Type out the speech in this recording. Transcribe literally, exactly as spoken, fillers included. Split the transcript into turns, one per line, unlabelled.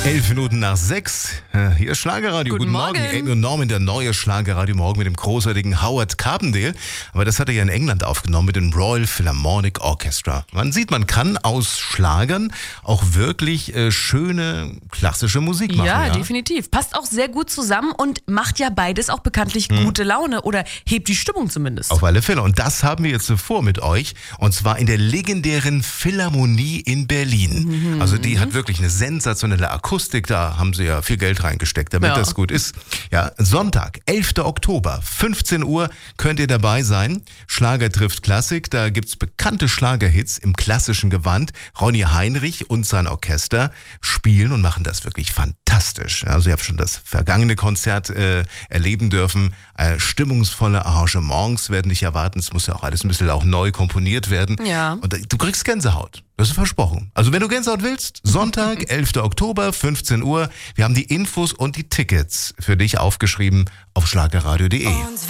Elf Minuten nach sechs. Hier ist Schlagerradio.
Guten,
Guten Morgen.
Morgen.
Amy und Norman, der neue Schlagerradio Morgen mit dem großartigen Howard Carpendale. Aber das hat er ja in England aufgenommen mit dem Royal Philharmonic Orchestra. Man sieht, man kann aus Schlagern auch wirklich äh, schöne klassische Musik machen.
Ja,
Ja,
definitiv. Passt auch sehr gut zusammen und macht ja beides auch bekanntlich gute Laune oder hebt die Stimmung zumindest.
Auf alle Fälle. Und das haben wir jetzt vor mit euch. Und zwar in der legendären Philharmonie in Berlin.
Mhm.
Also die hat wirklich eine sensationelle Akustik. Da haben sie ja viel Geld reingesteckt, damit
Ja.
das gut ist. Ja, Sonntag, elfter Oktober, fünfzehn Uhr könnt ihr dabei sein. Schlager trifft Klassik. Da gibt's bekannte Schlagerhits im klassischen Gewand. Ronny Heinrich und sein Orchester spielen und machen das wirklich fantastisch. Also ich habe schon das vergangene Konzert äh, erleben dürfen. Äh, stimmungsvolle Arrangements werden dich erwarten. Es muss ja auch alles ein bisschen auch neu komponiert werden.
Ja.
Und du kriegst Gänsehaut. Das ist versprochen. Also wenn du Gänsehaut willst, Sonntag, elfter Oktober, fünfzehn Uhr. Wir haben die Infos und die Tickets für dich aufgeschrieben auf schlagerradio punkt de.